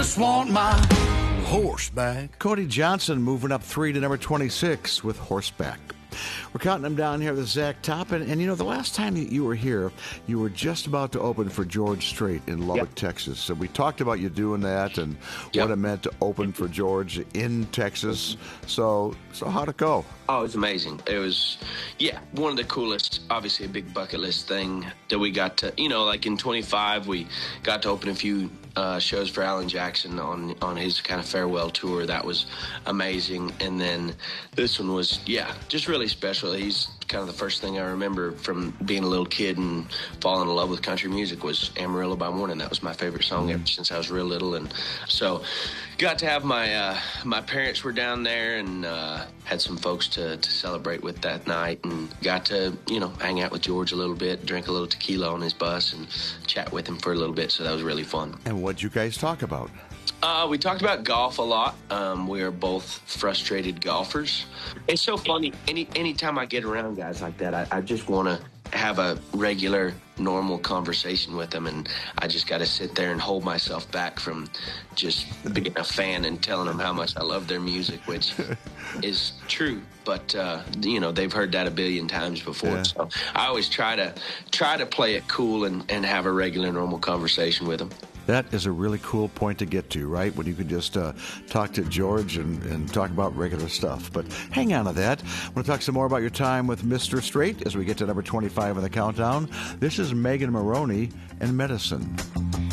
just want my horse back. Cody Johnson moving up 3 to number 26 with Horseback. We're counting them down here with Zach Top. And you know, the last time you were here, you were just about to open for George Strait in Lubbock, Texas. So we talked about you doing that and what it meant to open for George in Texas. So how'd it go? Oh, it was amazing. It was, one of the coolest, obviously a big bucket list thing that we got to, like in 25, we got to open a few shows for Alan Jackson on his kind of farewell tour. That was amazing. And then this one was, just really special. He's kind of the first thing I remember from being a little kid and falling in love with country music was Amarillo by Morning. That was my favorite song ever since I was real little. And so got to have my parents were down there and had some folks to celebrate with that night, and got to, hang out with George a little bit, drink a little tequila on his bus and chat with him for a little bit. So that was really fun. And what'd you guys talk about? We talked about golf a lot. We are both frustrated golfers. It's so funny. Anytime I get around guys like that, I just want to have a regular, normal conversation with them, and I just got to sit there and hold myself back from just being a fan and telling them how much I love their music, which is true. But they've heard that a billion times before. Yeah. So I always try to play it cool and have a regular, normal conversation with them. That is a really cool point to get to, right? When you can just talk to George and talk about regular stuff. But hang on to that. I want to talk some more about your time with Mr. Strait as we get to number 25 in the countdown. This is Megan Moroney and Medicine.